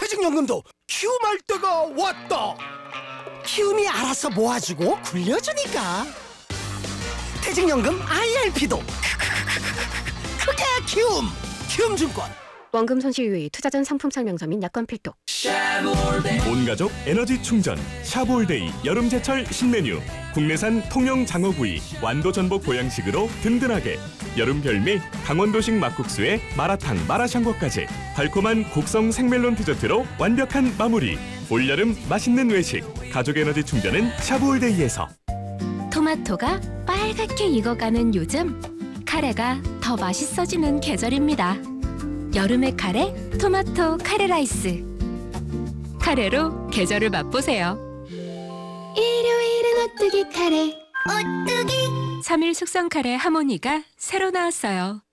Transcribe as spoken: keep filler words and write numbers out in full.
퇴직연금도 키움할 때가 왔다. 키움이 알아서 모아주고 굴려주니까. 퇴직연금 아이알피도 크게 키움. 키움증권. 원금 손실 유의, 투자 전 상품 설명서 및 약관 필독. 온가족 에너지 충전 샤볼데이 여름제철 신메뉴. 국내산 통영 장어구이 완도 전복 보양식으로 든든하게. 여름 별미 강원도식 막국수에 마라탕 마라샹궈까지 달콤한 곡성 생멜론 디저트로 완벽한 마무리. 올여름 맛있는 외식 가족 에너지 충전은 샤볼데이에서. 토마토가 빨갛게 익어가는 요즘, 카레가 더 맛있어지는 계절입니다. 여름의 카레, 토마토 카레 라이스. 카레로 계절을 맛보세요. 일요일은 오뚜기 카레. 오뚜기. 삼 일 숙성 카레 하모니가 새로 나왔어요.